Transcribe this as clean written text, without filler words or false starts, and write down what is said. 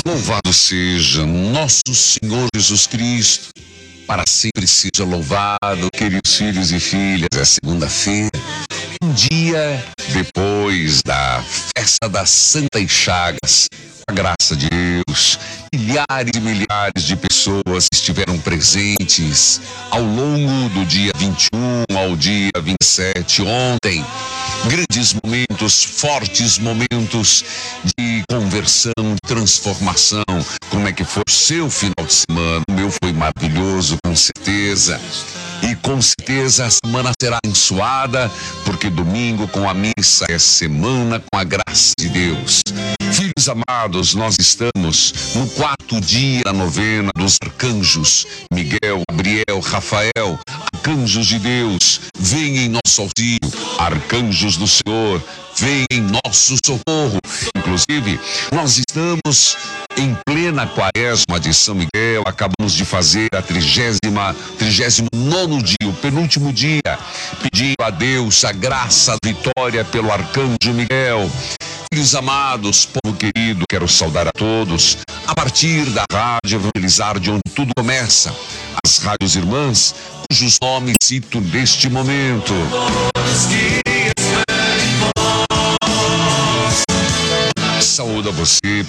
Louvado seja nosso Senhor Jesus Cristo, para sempre seja louvado, queridos filhos e filhas. É segunda-feira, um dia depois da festa das Santas Chagas. Com a graça de Deus, milhares e milhares de pessoas estiveram presentes ao longo do dia 21 ao dia 27, ontem. Grandes momentos, fortes momentos de conversão, transformação. Como é que foi o seu final de semana? O meu foi maravilhoso, com certeza. E com certeza a semana será abençoada, porque domingo com a missa é semana com a graça de Deus. Filhos amados, nós estamos no 4º dia da novena dos arcanjos Miguel, Gabriel, Rafael. Arcanjos de Deus, vem em nosso auxílio. Arcanjos do Senhor, vem em nosso socorro. Inclusive, nós estamos em plena quaresma de São Miguel. Acabamos de fazer a 39º dia, o penúltimo dia, pedindo a Deus a graça, a vitória pelo Arcanjo Miguel. Filhos amados, povo querido, quero saudar a todos a partir da Rádio Evangelizar, de onde tudo começa, as rádios irmãs, cujos nomes cito neste momento. Saúde a você